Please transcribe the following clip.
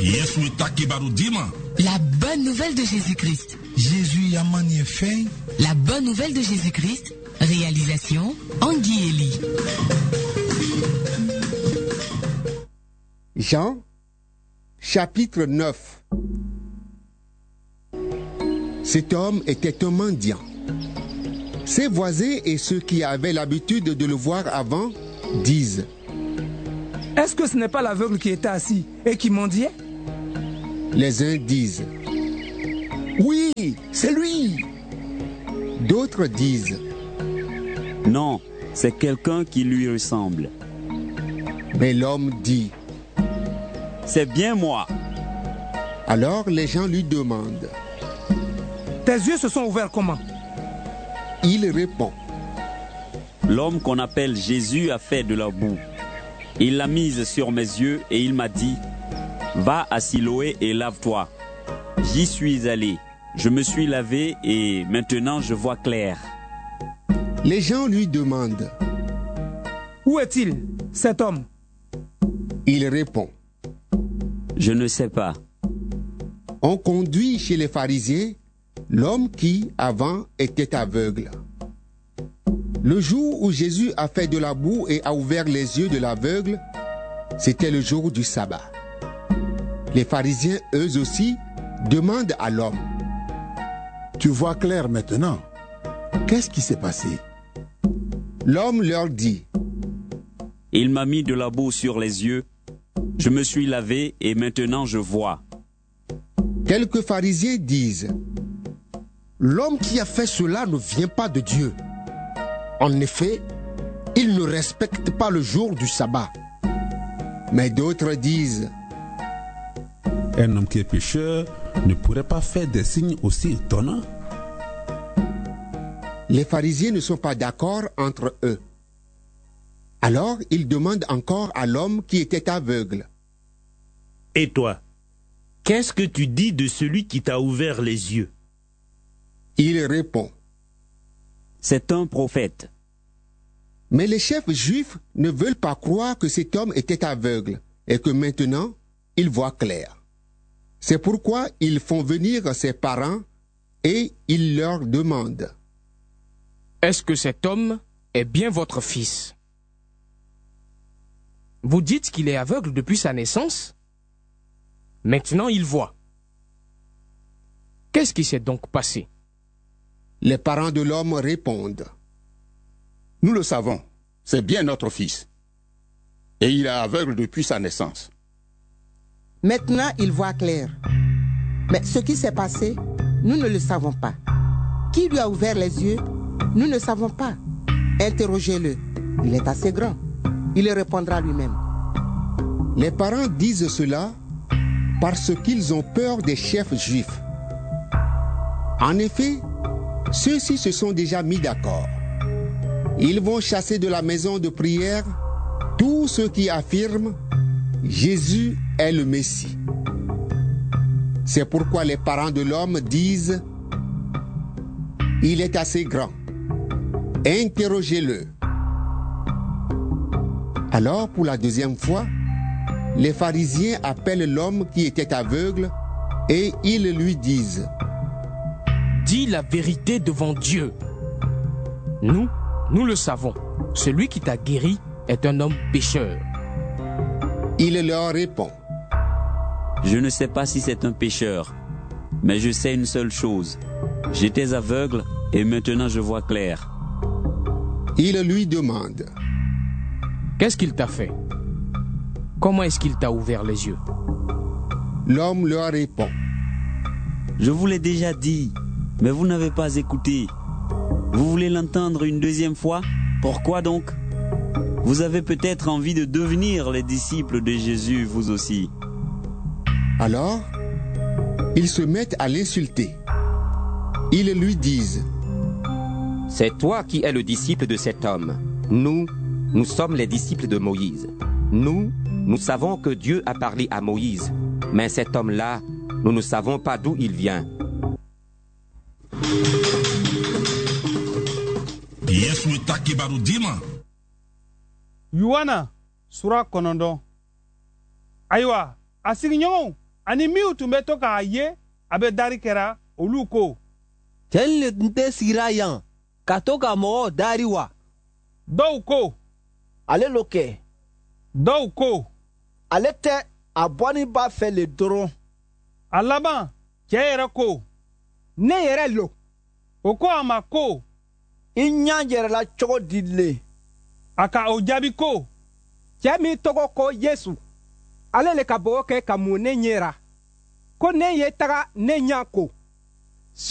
La bonne nouvelle de Jésus-Christ. Jésus a magnifié. La bonne nouvelle de Jésus-Christ. Réalisation Anguy Eli. Jean, chapitre 9. Cet homme était un mendiant. Ses voisins et ceux qui avaient l'habitude de le voir avant disent: Est-ce que ce n'est pas l'aveugle qui était assis et qui mendiait? Les uns disent: Oui, c'est lui. D'autres disent: Non, c'est quelqu'un qui lui ressemble. Mais l'homme dit: C'est bien moi. Alors les gens lui demandent: Tes yeux se sont ouverts comment? Il répond: L'homme qu'on appelle Jésus a fait de la boue. Il l'a mise sur mes yeux et il m'a dit: Va à Siloé et lave-toi. J'y suis allé. Je me suis lavé et maintenant je vois clair. Les gens lui demandent: Où est-il, cet homme? Il répond: Je ne sais pas. On conduit chez les pharisiens l'homme qui, avant, était aveugle. Le jour où Jésus a fait de la boue et a ouvert les yeux de l'aveugle, c'était le jour du sabbat. Les pharisiens, eux aussi, demandent à l'homme: Tu vois clair maintenant. Qu'est-ce qui s'est passé? L'homme leur dit: Il m'a mis de la boue sur les yeux. Je me suis lavé et maintenant je vois. Quelques pharisiens disent: L'homme qui a fait cela ne vient pas de Dieu. En effet, il ne respecte pas le jour du sabbat. Mais d'autres disent: Un homme qui est pécheur ne pourrait pas faire des signes aussi étonnants. Les pharisiens ne sont pas d'accord entre eux. Alors ils demandent encore à l'homme qui était aveugle: Et toi, qu'est-ce que tu dis de celui qui t'a ouvert les yeux? Il répond: C'est un prophète. Mais les chefs juifs ne veulent pas croire que cet homme était aveugle et que maintenant il voit clair. C'est pourquoi ils font venir ses parents et ils leur demandent: Est-ce que cet homme est bien votre fils? Vous dites qu'il est aveugle depuis sa naissance? Maintenant il voit. Qu'est-ce qui s'est donc passé? Les parents de l'homme répondent: Nous le savons, c'est bien notre fils. Et il est aveugle depuis sa naissance. Maintenant, il voit clair. Mais ce qui s'est passé, nous ne le savons pas. Qui lui a ouvert les yeux? Nous ne savons pas. Interrogez-le. Il est assez grand. Il le répondra lui-même. Les parents disent cela parce qu'ils ont peur des chefs juifs. En effet, ceux-ci se sont déjà mis d'accord. Ils vont chasser de la maison de prière tous ceux qui affirment: Jésus est le Messie. C'est pourquoi les parents de l'homme disent: Il est assez grand. Interrogez-le. Alors, pour la deuxième fois, les pharisiens appellent l'homme qui était aveugle et ils lui disent: Dis la vérité devant Dieu. Nous le savons. Celui qui t'a guéri est un homme pécheur. Il leur répond: Je ne sais pas si c'est un pécheur, mais je sais une seule chose. J'étais aveugle et maintenant je vois clair. Il lui demande: Qu'est-ce qu'il t'a fait? Comment est-ce qu'il t'a ouvert les yeux? L'homme leur répond: Je vous l'ai déjà dit, mais vous n'avez pas écouté. Vous voulez l'entendre une deuxième fois? Pourquoi donc? Vous avez peut-être envie de devenir les disciples de Jésus, vous aussi. Alors, ils se mettent à l'insulter. Ils lui disent: C'est toi qui es le disciple de cet homme. Nous sommes les disciples de Moïse. Nous savons que Dieu a parlé à Moïse. Mais cet homme-là, nous ne savons pas d'où il vient. Yohana, sura 9. Ayiwa, a sigi ɲɔgɔnw, ani minw tun bɛ to k'a ye a bɛ dari kɛra olu ko cɛ le tun tɛ sigira yan ka to ka mɔgɔw dari wa dɔw ko ale lo kɛ dɔw ko ale tɛ a bɔni b'a fɛ le dɔrɔn a laban cɛ yɛrɛ ko ne yɛrɛ lo o ko a ma ko i ɲa yɛrɛla cogo di le a ka o jaabi ko cɛ min tɔgɔ ko yesu ale le ka bɔgɔ kɛ ka mun ne ɲɛra ko ne ye taga ne ɲa ko